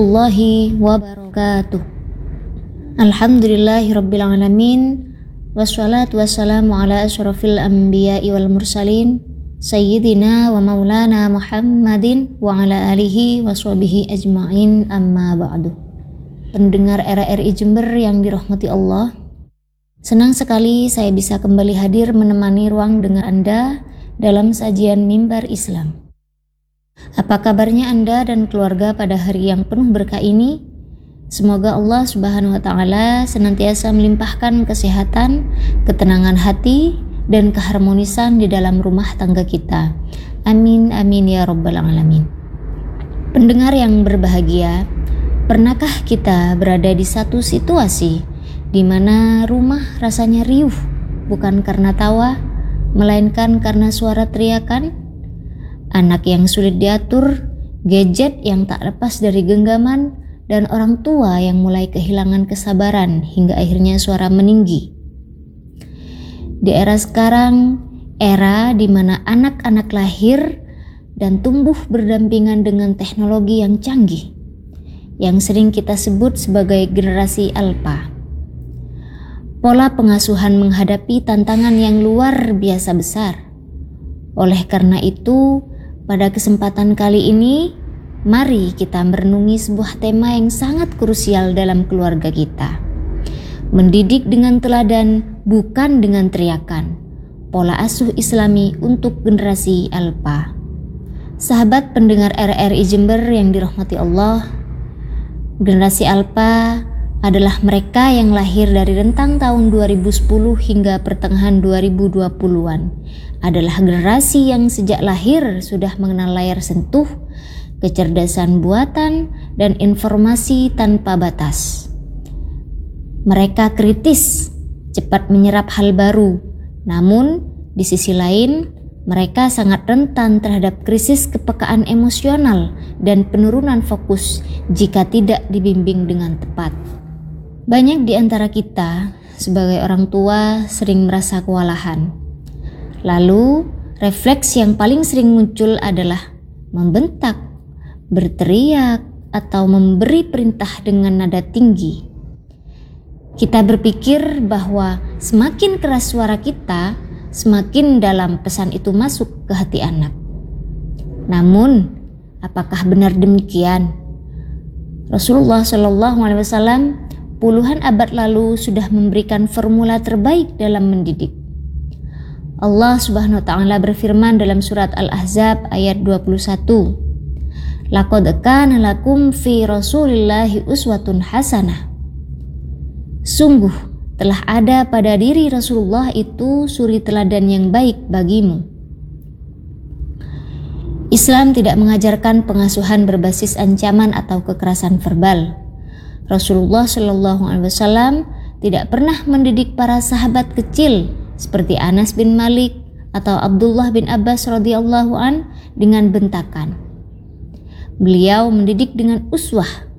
Warahmatullahi wabarakatuh. Alhamdulillahirabbil alamin. Wassalatu wassalamu ala asyrafil anbiya'i wal mursalin sayyidina wa maulana Muhammadin wa ala alihi washabihi ajma'in, amma ba'du. Pendengar RRI Jember yang dirahmati Allah, senang sekali saya bisa kembali hadir menemani ruang dengar Anda dalam sajian Mimbar Islam. Apa kabarnya Anda dan keluarga pada hari yang penuh berkah ini? Semoga Allah Subhanahu wa Ta'ala senantiasa melimpahkan kesehatan, ketenangan hati, dan keharmonisan di dalam rumah tangga kita. Amin, amin ya rabbal alamin. Pendengar yang berbahagia, pernahkah kita berada di satu situasi di mana rumah rasanya riuh, bukan karena tawa, melainkan karena suara teriakan? Anak yang sulit diatur, gadget yang tak lepas dari genggaman, dan orang tua yang mulai kehilangan kesabaran hingga akhirnya suara meninggi. Di era sekarang, era di mana anak-anak lahir dan tumbuh berdampingan dengan teknologi yang canggih, yang sering kita sebut sebagai generasi alpha. Pola pengasuhan menghadapi tantangan yang luar biasa besar. Oleh karena itu, pada kesempatan kali ini, mari kita merenungi sebuah tema yang sangat krusial dalam keluarga kita. Mendidik dengan teladan, bukan dengan teriakan. Pola asuh Islami untuk generasi alpha. Sahabat pendengar RRI Jember yang dirahmati Allah, generasi alpha adalah mereka yang lahir dari rentang tahun 2010 hingga pertengahan 2020-an. Adalah generasi yang sejak lahir sudah mengenal layar sentuh, kecerdasan buatan, dan informasi tanpa batas. Mereka kritis, cepat menyerap hal baru. Namun, di sisi lain, mereka sangat rentan terhadap krisis kepekaan emosional dan penurunan fokus jika tidak dibimbing dengan tepat. Banyak di antara kita sebagai orang tua sering merasa kewalahan. Lalu, refleks yang paling sering muncul adalah membentak, berteriak, atau memberi perintah dengan nada tinggi. Kita berpikir bahwa semakin keras suara kita, semakin dalam pesan itu masuk ke hati anak. Namun, apakah benar demikian? Rasulullah SAW puluhan abad lalu sudah memberikan formula terbaik dalam mendidik. Allah Subhanahu wa Ta'ala berfirman dalam surat Al-Ahzab ayat 21. Laqad kana lakum fi Rasulillahi uswatun hasanah. Sungguh telah ada pada diri Rasulullah itu suri teladan yang baik bagimu. Islam tidak mengajarkan pengasuhan berbasis ancaman atau kekerasan verbal. Rasulullah SAW tidak pernah mendidik para sahabat kecil seperti Anas bin Malik atau Abdullah bin Abbas radhiyallahu an dengan bentakan. Beliau mendidik dengan uswah,